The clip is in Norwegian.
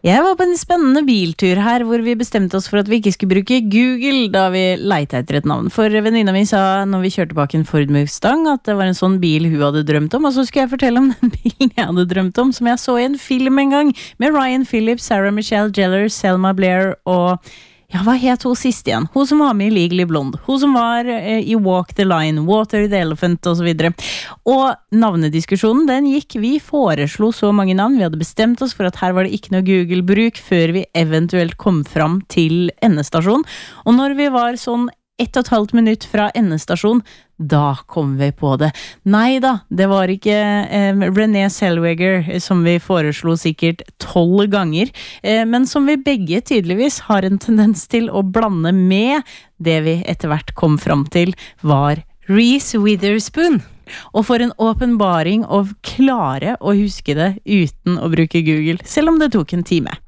Jeg var på en spennende biltur her, hvor vi bestemte oss for at vi ikke skulle bruke Google da vi lette etter et navn. For venninna mi sa når vi kjørte bak en Ford Mustang at det var en sånn bil hun hadde drømt om, og så skulle jeg fortelle om den bilen jeg hadde drømt om, som jeg så i en film en gang, med Ryan Phillips, Sarah Michelle Gellar, Selma Blair og... Ja, hva het hun sist igjen? Hun som var med i Legally Blonde. Hun som var i Walk the Line, Water the Elephant og så videre. Og navnediskusjonen, den gikk. Vi foreslo så mange navn. Vi hadde bestemt oss for at her var det ikke noe Google-bruk før vi eventuelt kom fram til endestasjon. Og når vi var sånn 1,5 minutt fra endestasjon, da kom vi på det. Nei da, det var ikke Renée Zellweger som vi foreslo sikkert 12 ganger, men som vi begge tydeligvis har en tendens til å blande med. Det vi etter hvert kom fram til var Reese Witherspoon. Og for en åpenbaring å klare å huske det uten å bruke Google, selv om det tok en time.